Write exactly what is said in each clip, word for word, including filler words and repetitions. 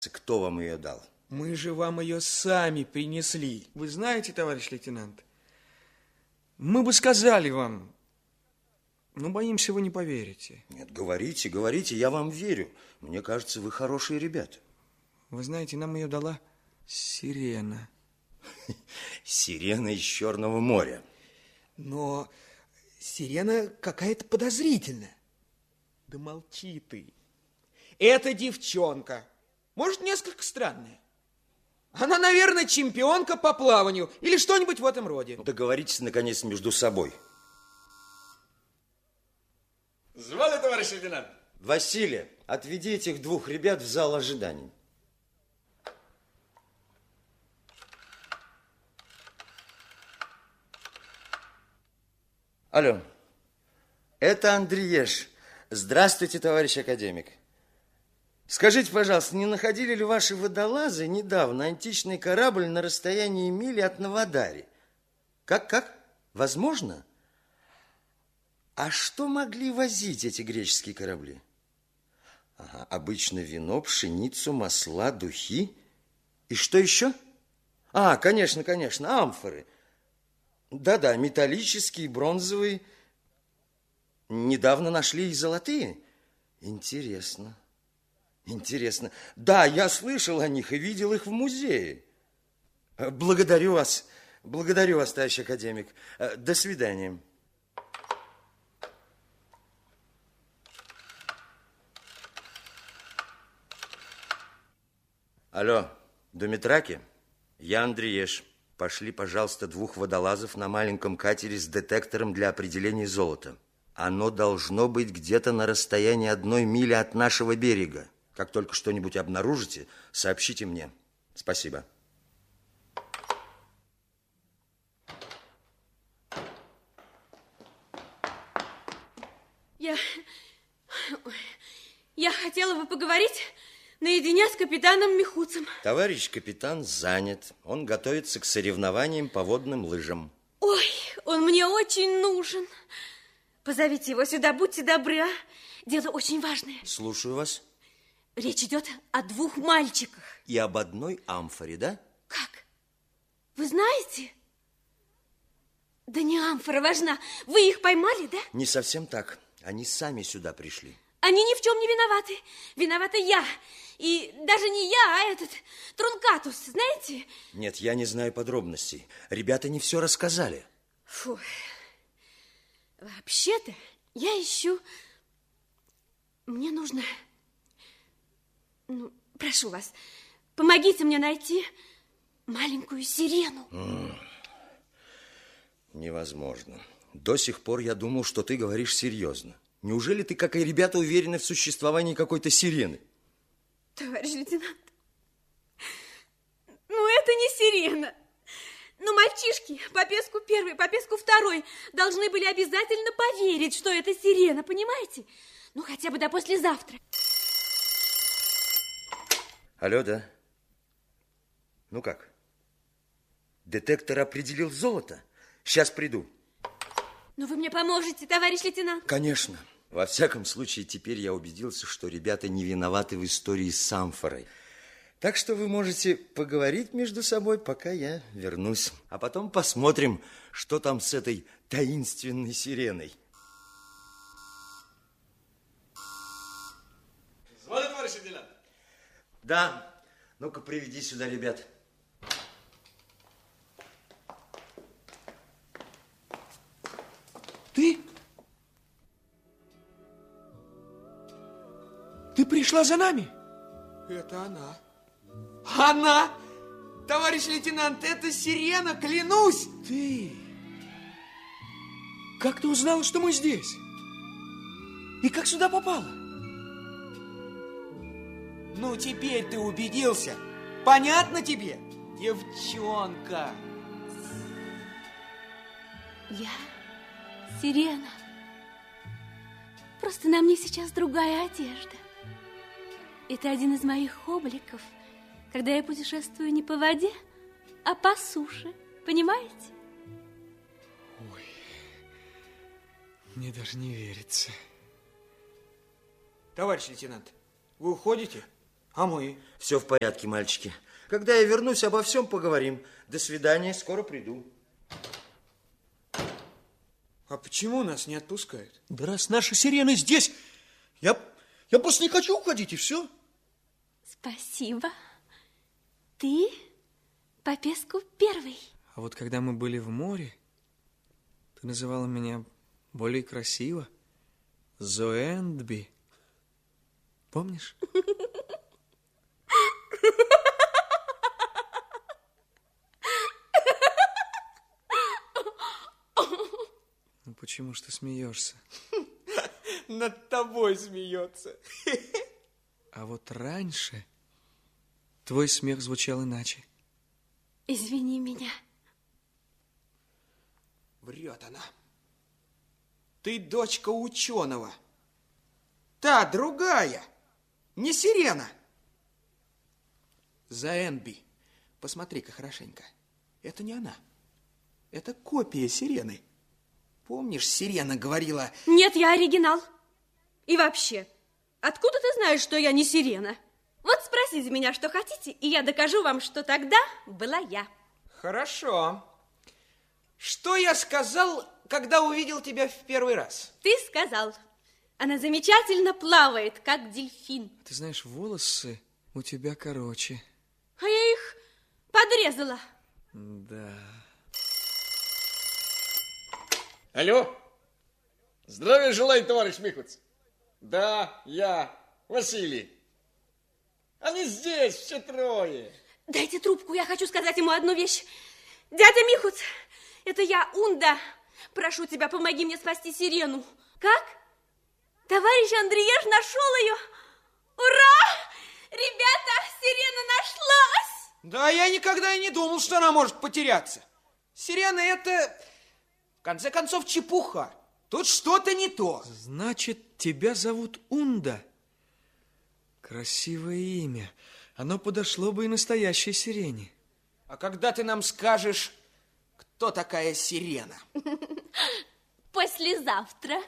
Кто вам ее дал? Мы же вам ее сами принесли. Вы знаете, товарищ лейтенант, мы бы сказали вам, но боимся, вы не поверите. Нет, говорите, говорите, я вам верю. Мне кажется, вы хорошие ребята. Вы знаете, нам ее дала сирена. Сирена из Черного моря. Но сирена какая-то подозрительная. Да молчи ты. Эта девчонка, может, несколько странная. Она, наверное, чемпионка по плаванию или что-нибудь в этом роде. Договоритесь, наконец, между собой. Звали, товарищ лейтенант? Василий, отведи этих двух ребят в зал ожиданий. Алло, это Андриеш. Здравствуйте, товарищ академик. Скажите, пожалуйста, не находили ли ваши водолазы недавно античный корабль на расстоянии мили от Новодари? Как, как? Возможно? А что могли возить эти греческие корабли? Ага, обычно вино, пшеницу, масла, духи. И что еще? А, конечно, конечно, амфоры. Да-да, металлические, бронзовые. Недавно нашли и золотые. Интересно. Интересно. Да, я слышал о них и видел их в музее. Благодарю вас. Благодарю вас, товарищ академик. До свидания. Алло, Думитраки, я Андриеш. Пошли, пожалуйста, двух водолазов на маленьком катере с детектором для определения золота. Оно должно быть где-то на расстоянии одной мили от нашего берега. Как только что-нибудь обнаружите, сообщите мне. Спасибо. Я... Я хотела бы поговорить наедине с капитаном Михуцем. Товарищ капитан занят. Он готовится к соревнованиям по водным лыжам. Ой, он мне очень нужен. Позовите его сюда, будьте добры, а? Дело очень важное. Слушаю вас. Речь идет о двух мальчиках. И об одной амфоре, да? Как? Вы знаете? Да не амфора важна. Вы их поймали, да? Не совсем так. Они сами сюда пришли. Они ни в чем не виноваты. Виновата я. И даже не я, а этот Трункатус, знаете? Нет, я не знаю подробностей. Ребята не все рассказали. Фу. Вообще-то я ищу... Мне нужно... Ну, прошу вас, помогите мне найти маленькую сирену. М-м. Невозможно. До сих пор я думал, что ты говоришь серьезно. Неужели ты, как и ребята, уверены в существовании какой-то сирены? Товарищ лейтенант, ну это не сирена. Ну, мальчишки по песку первый, по песку второй должны были обязательно поверить, что это сирена, понимаете? Ну, хотя бы до послезавтра. Алло, да? Ну как? Детектор определил золото? Сейчас приду. Ну, вы мне поможете, товарищ лейтенант? Конечно. Во всяком случае, теперь я убедился, что ребята не виноваты в истории с амфорой. Так что вы можете поговорить между собой, пока я вернусь. А потом посмотрим, что там с этой таинственной сиреной. Звали, товарищ лейтенант? Да. Ну-ка, приведи сюда ребят. Ты? Ты пришла за нами? Это она. Она! Товарищ лейтенант, это сирена, клянусь! Ты? Как ты узнала, что мы здесь? И как сюда попала? Ну, теперь ты убедился. Понятно тебе? Девчонка. Я сирена. Просто на мне сейчас другая одежда. Это один из моих обликов, когда я путешествую не по воде, а по суше. Понимаете? Ой, мне даже не верится. Товарищ лейтенант, вы уходите? А мы? Все в порядке, мальчики. Когда я вернусь, обо всем поговорим. До свидания, скоро приду. А почему нас не отпускают? Да раз наша сирена здесь, я, я просто не хочу уходить, и все. Спасибо. Ты по песку первый. А вот когда мы были в море, ты называла меня более красиво. Зоэндби. Помнишь? Ну почему ж ты смеешься? Над тобой смеется. А вот раньше твой смех звучал иначе. Извини меня. Врет она. Ты дочка ученого. Та другая. Не сирена. Зоэндби. Посмотри-ка хорошенько. Это не она. Это копия сирены. Помнишь, сирена говорила... Нет, я оригинал. И вообще, откуда ты знаешь, что я не сирена? Вот спросите меня, что хотите, и я докажу вам, что тогда была я. Хорошо. Что я сказал, когда увидел тебя в первый раз? Ты сказал, она замечательно плавает, как дельфин. Ты знаешь, волосы у тебя короче. А я их подрезала. Да. Алло. Здравия желаю, товарищ Михлиц. Да, я, Василий. Они здесь, все трое. Дайте трубку, я хочу сказать ему одну вещь. Дядя Михуц, это я, Унда. Прошу тебя, помоги мне спасти сирену. Как? Товарищ Андриеш нашел ее. Ура! Ребята, сирена нашлась! Да, я никогда и не думал, что она может потеряться. Сирена это, в конце концов, чепуха. Тут что-то не то. Значит, тебя зовут Унда. Красивое имя. Оно подошло бы и настоящей сирене. А когда ты нам скажешь, кто такая сирена? Послезавтра.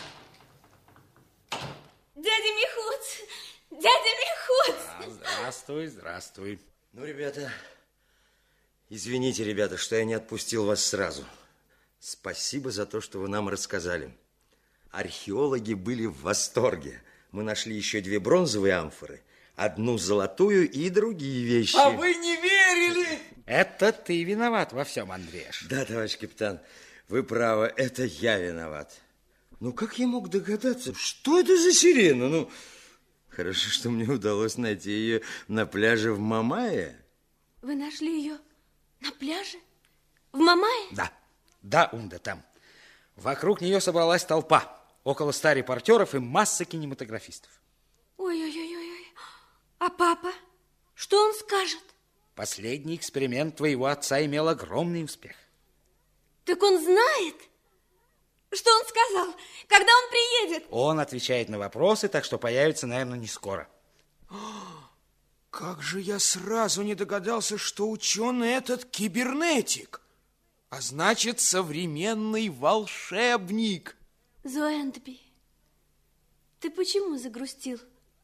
Дядя Михуц! Дядя Михуц! А, здравствуй, здравствуй. Ну, ребята, извините, ребята, что я не отпустил вас сразу. Спасибо за то, что вы нам рассказали. Археологи были в восторге. Мы нашли еще две бронзовые амфоры, одну золотую и другие вещи. А вы не верили? Это ты виноват во всем, Андреаш. Да, товарищ капитан, вы правы, это я виноват. Ну, как я мог догадаться, что это за сирена? Ну, хорошо, что мне удалось найти ее на пляже в Мамае. Вы нашли ее на пляже? В Мамае? Да, да, Унда, там. Вокруг нее собралась толпа. Около ста репортеров и масса кинематографистов. Ой-ой-ой-ой. А папа? Что он скажет? Последний эксперимент твоего отца имел огромный успех. Так он знает? Что он сказал? Когда он приедет? Он отвечает на вопросы, так что появится, наверное, не скоро. Как же я сразу не догадался, что ученый этот кибернетик, а значит, современный волшебник. Зоэндби, ты почему загрустил?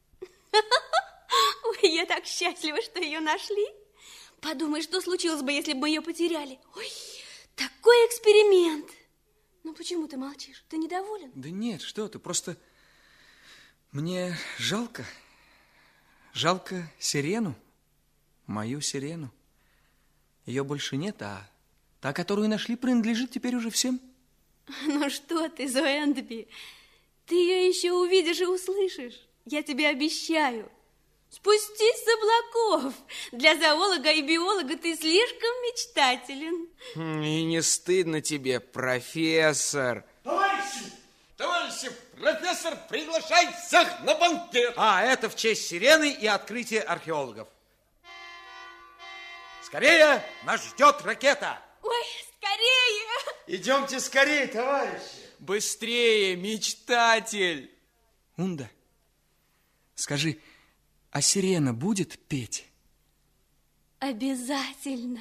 Ой, я так счастлива, что ее нашли. Подумай, что случилось бы, если бы мы ее потеряли. Ой, такой эксперимент. Ну, почему ты молчишь? Ты недоволен? Да нет, что ты, просто мне жалко. Жалко сирену, мою сирену. Ее больше нет, а та, которую нашли, принадлежит теперь уже всем. Ну что ты, Зоэндби, ты ее еще увидишь и услышишь. Я тебе обещаю. Спустись с облаков. Для зоолога и биолога ты слишком мечтателен. И не стыдно тебе, профессор? Товарищи, товарищи, профессор приглашает всех на банкет. А, это в честь сирены и открытия археологов. Скорее, нас ждет ракета. Ой, скорее! Идемте скорее, товарищи. Быстрее, мечтатель! Унда, скажи, а сирена будет петь? Обязательно.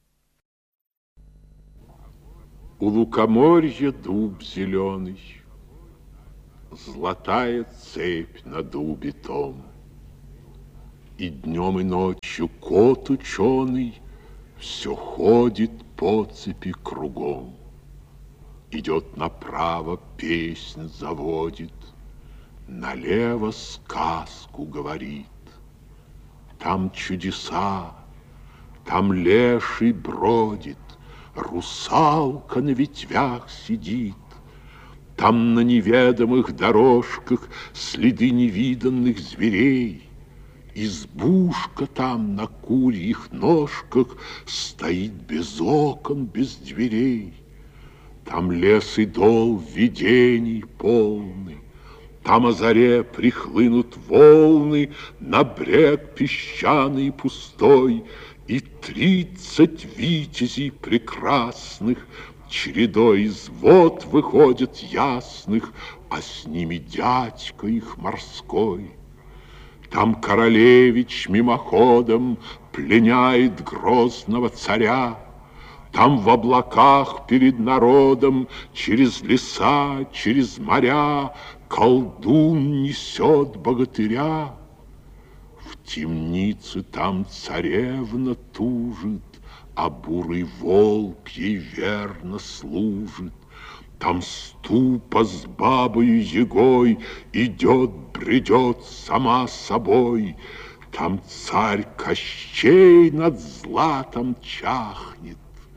У лукоморья дуб зеленый, золотая цепь на дубе том. И днем, и ночью кот ученый все ходит по цепи кругом. Идет направо, песнь заводит, налево сказку говорит. Там чудеса, там леший бродит, русалка на ветвях сидит. Там на неведомых дорожках следы невиданных зверей. Избушка там на курьих ножках стоит без окон, без дверей. Там лес и дол видений полны, там о заре прихлынут волны на брег песчаный и пустой, и тридцать витязей прекрасных чередой из вод выходят ясных, а с ними дядька их морской. Там королевич мимоходом пленяет грозного царя. Там в облаках перед народом через леса, через моря колдун несет богатыря. В темнице там царевна тужит, а бурый волк ей верно служит. Там ступа с бабою Егой идет, бредет сама собой. Там царь Кощей над златом чахнет.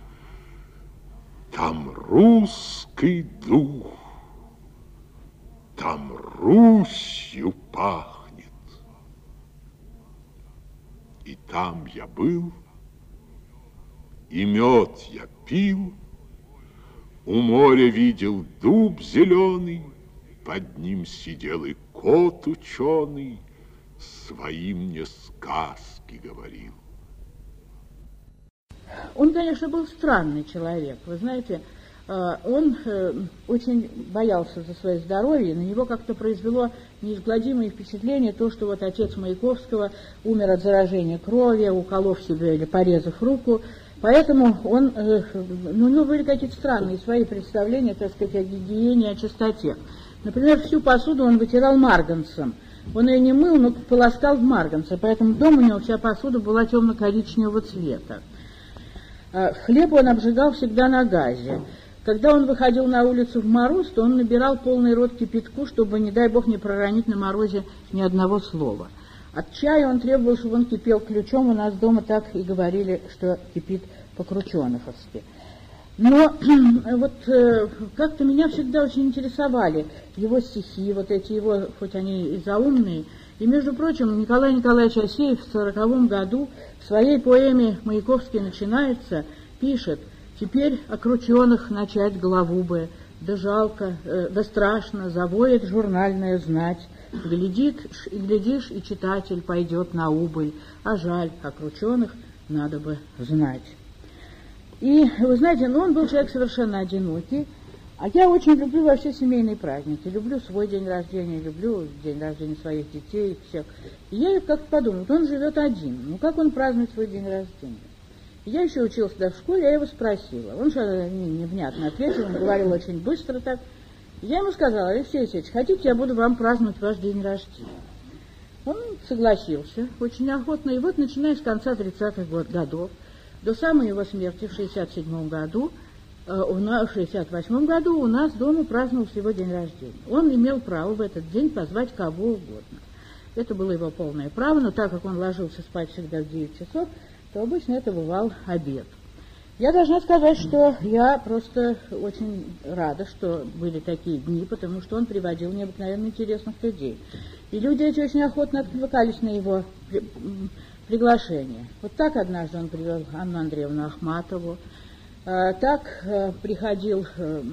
Там русский дух, там Русью пахнет. И там я был, и мед я пил, у моря видел дуб зеленый, под ним сидел и кот ученый, свои мне сказки говорил. Он, конечно, был странный человек. Вы знаете, он очень боялся за свое здоровье. На него как-то произвело неизгладимое впечатление то, что вот отец Маяковского умер от заражения крови, уколов себе или порезав руку. Поэтому он, ну, у него были какие-то странные свои представления, так сказать, о гигиене, о чистоте. Например, всю посуду он вытирал марганцем. Он ее не мыл, но полоскал в марганце, поэтому дома у него вся посуда была темно-коричневого цвета. Хлеб он обжигал всегда на газе. Когда он выходил на улицу в мороз, то он набирал полный рот кипятку, чтобы, не дай бог, не проронить на морозе ни одного слова. От чая он требовал, чтобы он кипел ключом. У нас дома так и говорили, что кипит по-крученовски. Но вот как-то меня всегда очень интересовали его стихи, вот эти его, хоть они и заумные. И, между прочим, Николай Николаевич Асеев в сороковом году в своей поэме «Маяковский начинается» пишет: «Теперь о крученых начать главу бы, да жалко, э, да страшно, завоет журнальная знать. Глядит, и глядишь, и читатель пойдет на убыль, а жаль, о крученых надо бы знать». И, вы знаете, ну, он был человек совершенно одинокий, а я очень люблю вообще семейные праздники, люблю свой день рождения, люблю день рождения своих детей, всех. И я как-то подумала, он живет один, ну как он празднует свой день рождения? И я еще училась тогда в школе, я его спросила. Он что-то невнятно ответил, он говорил очень быстро так. И я ему сказала: Алексей Алексеевич, хотите, я буду вам праздновать ваш день рождения? Он согласился очень охотно, и вот начиная с конца тридцатых годов, до самой его смерти в шестьдесят седьмом году, в шестьдесят восьмом году у нас дома праздновался его день рождения. Он имел право в этот день позвать кого угодно. Это было его полное право, но так как он ложился спать всегда в девять часов, то обычно это бывал обед. Я должна сказать, что я просто очень рада, что были такие дни, потому что он приводил необыкновенно интересных людей. И люди эти очень охотно откликались на его приглашение. Вот так однажды он привел Анну Андреевну Ахматову, так приходил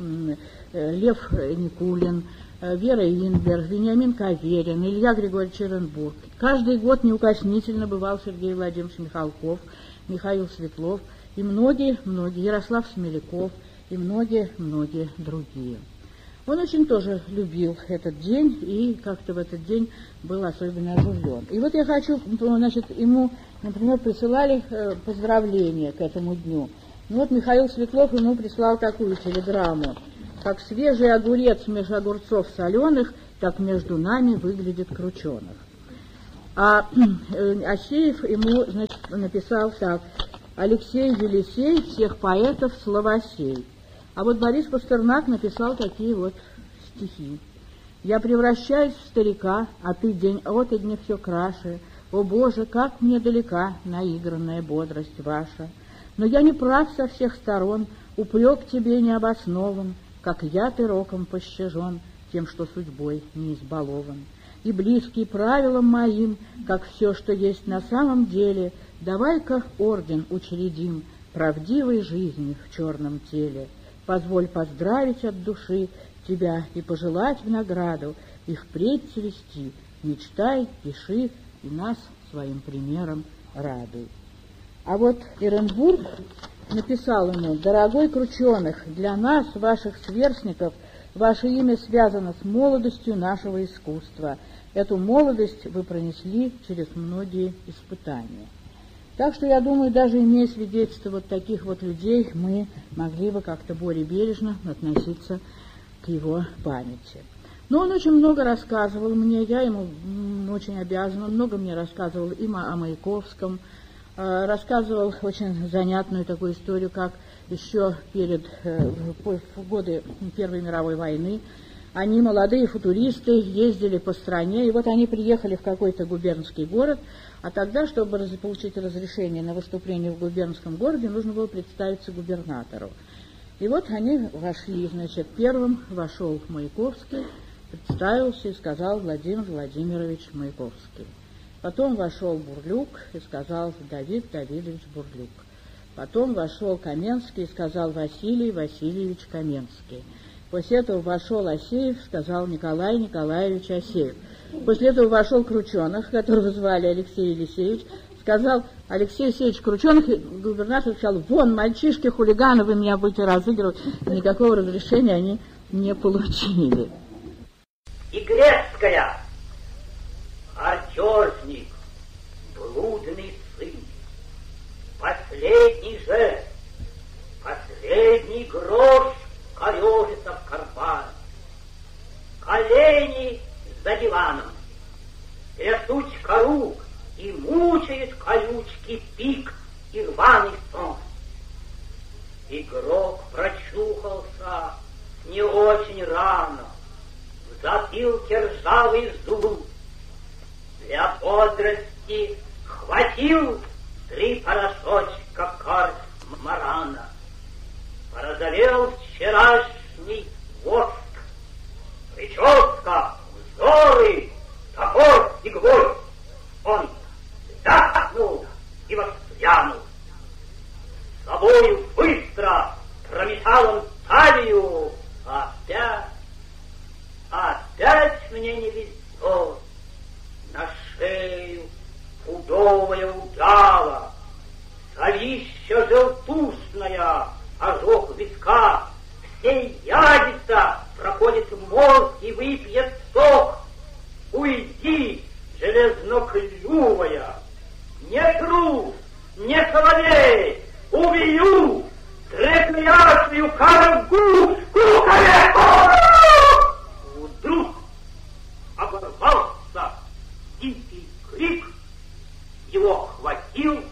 Лев Никулин, Вера Инбер, Вениамин Каверин, Илья Григорьевич Черенбург. Каждый год неукоснительно бывал Сергей Владимирович Михалков, Михаил Светлов и многие-многие, Ярослав Смеляков и многие-многие другие. Он очень тоже любил этот день и как-то в этот день был особенно оживлен. И вот я хочу, значит, ему, например, присылали поздравления к этому дню. Ну вот Михаил Светлов ему прислал такую телеграмму: «Как свежий огурец между огурцов соленых, так между нами выглядит крученых». А Асеев ему, значит, написал так: Алексей Елисей, всех поэтов словосей. А вот Борис Пастернак написал такие вот стихи. Я превращаюсь в старика, а ты день ото дня все краше. О, Боже, как мне далека наигранная бодрость ваша. Но я не прав со всех сторон, упрек тебе не обоснован, как я ты роком пощажен тем, что судьбой не избалован. И близкий правилам моим, как все, что есть на самом деле, давай-ка орден учредим правдивой жизни в черном теле. Позволь поздравить от души тебя и пожелать в награду, и впредь цвести, мечтай, пиши, и нас своим примером радуй. А вот Эренбург написал ему: дорогой Крученых, для нас, ваших сверстников, ваше имя связано с молодостью нашего искусства. Эту молодость вы пронесли через многие испытания. Так что, я думаю, даже имея свидетельство вот таких вот людей, мы могли бы как-то более бережно относиться к его памяти. Но он очень много рассказывал мне, я ему очень обязана, он много мне рассказывал и о Маяковском, рассказывал очень занятную такую историю, как еще перед, в годы Первой мировой войны, они, молодые футуристы, ездили по стране, и вот они приехали в какой-то губернский город, а тогда, чтобы получить разрешение на выступление в губернском городе, нужно было представиться губернатору. И вот они вошли, значит, первым вошел Маяковский, представился и сказал: Владимир Владимирович Маяковский. Потом вошел Бурлюк и сказал: Давид Давидович Бурлюк. Потом вошел Каменский и сказал: Василий Васильевич Каменский. После этого вошел Асеев, сказал: Николай Николаевич Асеев. После этого вошел Крученых, которого звали Алексей Елисеевич, сказал: Алексей Алексеевич Крученых. Губернатор сказал: вон, мальчишки, хулиганы, вы меня будете разыгрывать. Никакого разрешения они не получили. И Грецкая, артежник, блудный сын, последний жест, последний грош корежится в карман, колени за диваном, трясучка рук и мучает колючки пик и рваный сон. Игрок прочухался не очень рано, в затылке ржавый зуб. Для бодрости хватил три порошочка карт марана. Порозовел вчерашний воск, прическа, взоры, топор и гвоздь. Он вздохнул и воспрянул. С собою быстро прометал он талию. Опять, опять мне не везет. На шею пудовая удава, совища желтушная, ожог виска, все ядица проходит мозг и выпьет сок. Уйди, железноклювая, не груз, не соловей, убью треклятую каргу кукареку! Вдруг оборвался дикий крик, его хватил